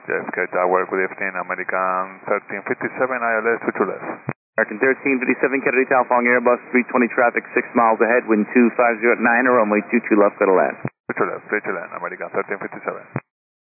JFK Tower, good evening, American 1357, ILS 22 left. American 1357, Kennedy Tower, following Airbus 320 traffic, 6 miles ahead, wind 2509, runway 22 left, go to land. 22 left, American 1357.